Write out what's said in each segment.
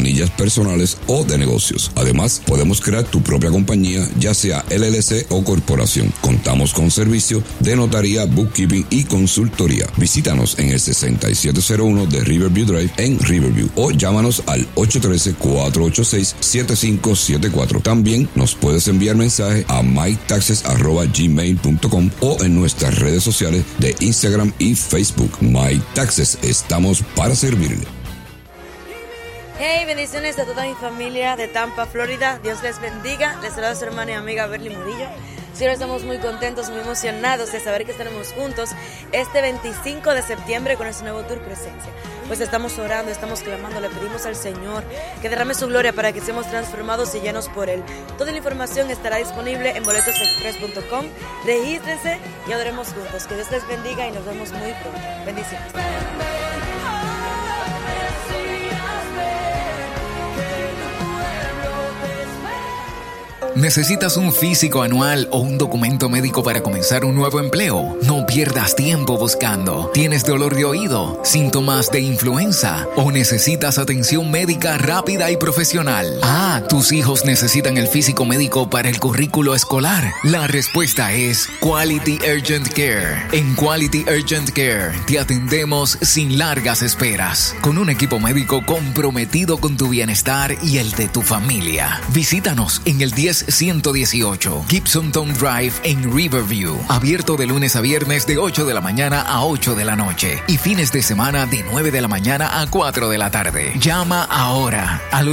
planillas personales o de negocios. Además, podemos crear tu propia compañía, ya sea LLC o corporación. Contamos con servicio de notaría, bookkeeping y consultoría. Visítanos en el 6701 de Riverview Drive en Riverview o llámanos al 813-486-7574. También nos puedes enviar mensaje a mytaxes@gmail.com o en nuestras redes sociales de Instagram y Facebook. My Taxes, estamos para servirle. Hey, bendiciones a toda mi familia de Tampa, Florida. Dios les bendiga. Les saluda a su hermana y amiga Berly Murillo. Sí, ahora estamos muy contentos, muy emocionados de saber que estaremos juntos este 25 de septiembre con este nuevo tour Presencia. Pues estamos orando, estamos clamando, le pedimos al Señor que derrame su gloria para que seamos transformados y llenos por Él. Toda la información estará disponible en boletosexpress.com. Regístrense y adoremos juntos. Que Dios les bendiga y nos vemos muy pronto. Bendiciones. ¿Necesitas un físico anual o un documento médico para comenzar un nuevo empleo? No pierdas tiempo buscando. ¿Tienes dolor de oído, síntomas de influenza o necesitas atención médica rápida y profesional? ¿Tus hijos necesitan el físico médico para el currículo escolar? La respuesta es Quality Urgent Care. En Quality Urgent Care te atendemos sin largas esperas, con un equipo médico comprometido con tu bienestar y el de tu familia. Visítanos en el 10118 Gibson Town Drive en Riverview. Abierto de lunes a viernes de 8 de la mañana a 8 de la noche y fines de semana de 9 de la mañana a 4 de la tarde. Llama ahora al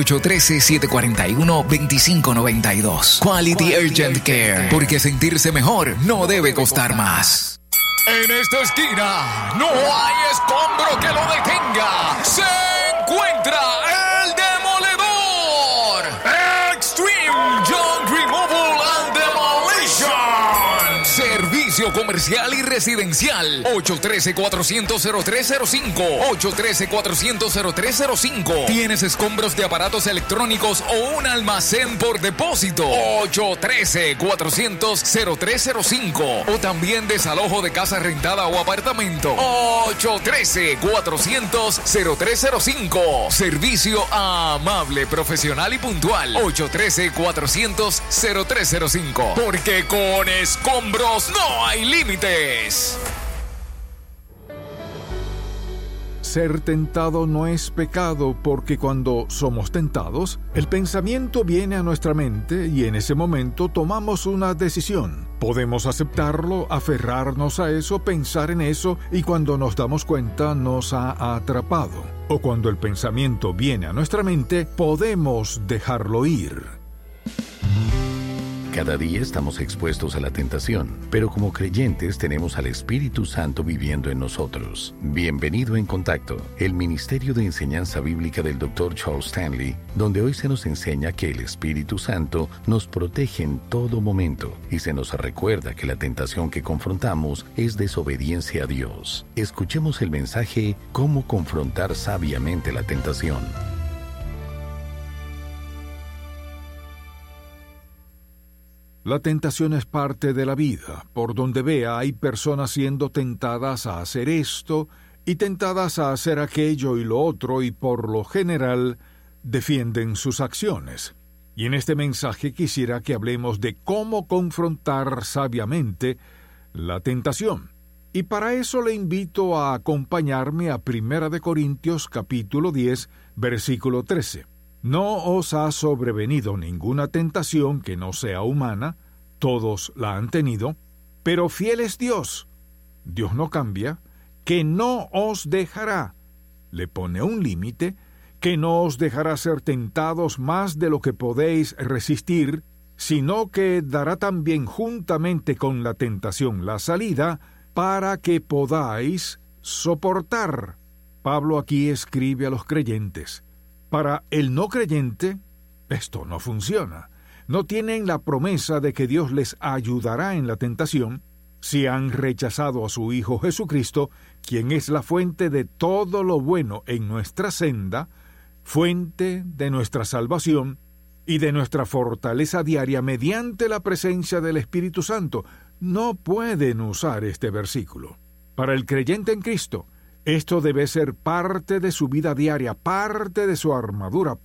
813-741-2592. Quality Urgent Care, porque sentirse mejor no debe costar más. En esta esquina no hay escombro que lo detenga. Se encuentra el demoledor. Extreme Junk Removal and Demolition. Servicio comercial y residencial. 813-400-0305. 813-400-0305. ¿Tienes escombros de aparatos electrónicos o un almacén por depósito? 813-400-0305. O también desalojo de casa rentada o apartamento. 813-400-0305. Servicio amable, profesional y puntual. 813-400-0305. Porque con escombros no hay límites. Ser tentado no es pecado, porque cuando somos tentados, el pensamiento viene a nuestra mente y en ese momento tomamos una decisión. Podemos aceptarlo, aferrarnos a eso, pensar en eso, y cuando nos damos cuenta nos ha atrapado. O cuando el pensamiento viene a nuestra mente, podemos dejarlo ir. Cada día estamos expuestos a la tentación, pero como creyentes tenemos al Espíritu Santo viviendo en nosotros. Bienvenido en Contacto, el Ministerio de Enseñanza Bíblica del Dr. Charles Stanley, donde hoy se nos enseña que el Espíritu Santo nos protege en todo momento y se nos recuerda que la tentación que confrontamos es desobediencia a Dios. Escuchemos el mensaje Cómo confrontar sabiamente la tentación. La tentación es parte de la vida. Por donde vea hay personas siendo tentadas a hacer esto y tentadas a hacer aquello y lo otro, y por lo general defienden sus acciones. Y en este mensaje quisiera que hablemos de cómo confrontar sabiamente la tentación. Y para eso le invito a acompañarme a 1 Corintios capítulo 10, versículo 13. No os ha sobrevenido ninguna tentación que no sea humana, todos la han tenido, pero fiel es Dios. Dios no cambia, que no os dejará. Le pone un límite, que no os dejará ser tentados más de lo que podéis resistir, sino que dará también juntamente con la tentación la salida, para que podáis soportar. Pablo aquí escribe a los creyentes. Para el no creyente, esto no funciona. No tienen la promesa de que Dios les ayudará en la tentación si han rechazado a su Hijo Jesucristo, quien es la fuente de todo lo bueno en nuestra senda, fuente de nuestra salvación y de nuestra fortaleza diaria mediante la presencia del Espíritu Santo. No pueden usar este versículo. Para el creyente en Cristo, esto debe ser parte de su vida diaria, parte de su armadura,